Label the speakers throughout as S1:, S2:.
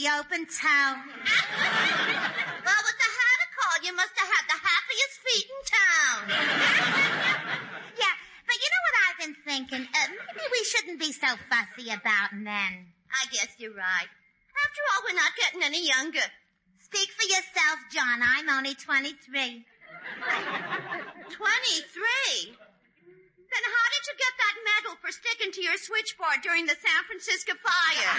S1: the open toe.
S2: Well, with the hatter call, you must have had the happiest feet in town.
S1: Yeah, but you know what I've been thinking? Maybe we shouldn't be so fussy about men.
S2: I guess you're right. After all, we're not getting any younger.
S1: Speak for yourself, John. I'm only 23.
S2: 23? Then how did you get that medal for sticking to your switchboard during the San Francisco fire?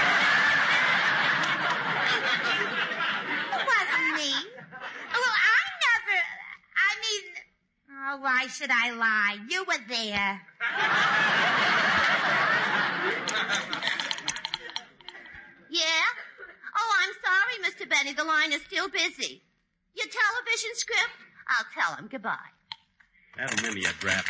S1: It wasn't me. Well, oh, why should I lie? You were there.
S2: Yeah? Oh, I'm sorry, Mr. Benny. The line is still busy. Your television script? I'll tell him goodbye.
S3: That'll remember your draft.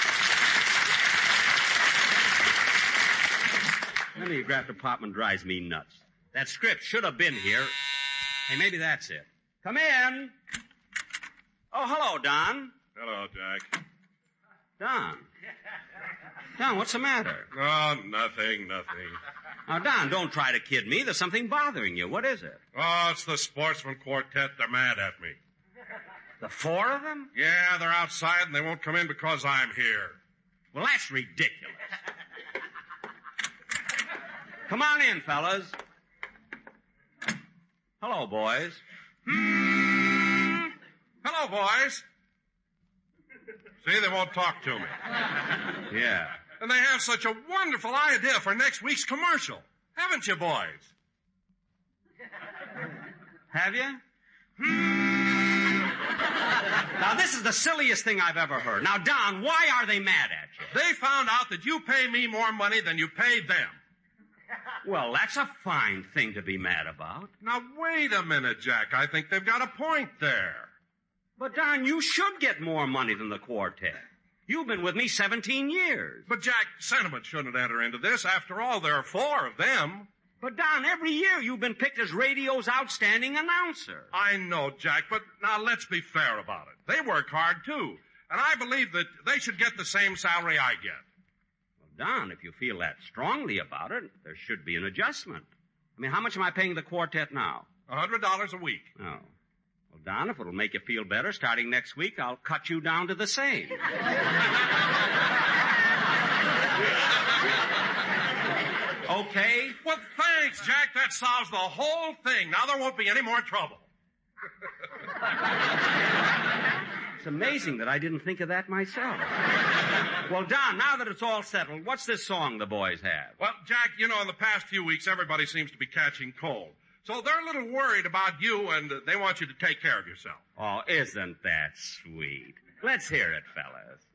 S3: Remember your draft department drives me nuts. That script should have been here. Hey, maybe that's it. Come in. Oh, hello, Don.
S4: Hello, Jack.
S3: Don. Don, what's the matter?
S4: Oh, nothing.
S3: Now, Don, don't try to kid me. There's something bothering you. What is it?
S4: Oh, it's the Sportsman Quartet. They're mad at me.
S3: The four of them?
S4: Yeah, they're outside and they won't come in because I'm here.
S3: Well, that's ridiculous. Come on in, fellas. Hello, boys.
S4: Hello, boys. See, they won't talk to me.
S3: Yeah.
S4: And they have such a wonderful idea for next week's commercial. Haven't you, boys?
S3: Have you? Now, this is the silliest thing I've ever heard. Now, Don, why are they mad at you?
S4: They found out that you pay me more money than you pay them.
S3: Well, that's a fine thing to be mad about.
S4: Now, wait a minute, Jack. I think they've got a point there.
S3: But, Don, you should get more money than the quartet. You've been with me 17 years.
S4: But, Jack, sentiment shouldn't enter into this. After all, there are four of them.
S3: But, Don, every year you've been picked as radio's outstanding announcer.
S4: I know, Jack, but now let's be fair about it. They work hard, too. And I believe that they should get the same salary I get.
S3: Well, Don, if you feel that strongly about it, there should be an adjustment. I mean, how much am I paying the quartet now?
S4: $100 a week.
S3: Oh. Well, Don, if it'll make you feel better, starting next week, I'll cut you down to the same. Okay?
S4: Well, thanks, Jack. That solves the whole thing. Now there won't be any more trouble.
S3: It's amazing that I didn't think of that myself. Well, Don, now that it's all settled, what's this song the boys have?
S4: Well, Jack, you know, in the past few weeks, everybody seems to be catching cold. So they're a little worried about you, and they want you to take care of yourself.
S3: Oh, isn't that sweet? Let's hear it, fellas.